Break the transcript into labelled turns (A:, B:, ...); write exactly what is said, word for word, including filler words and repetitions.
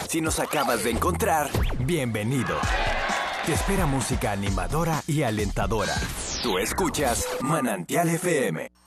A: Si nos acabas de encontrar, bienvenido. Te espera música animadora y alentadora. Tú escuchas Manantial F M.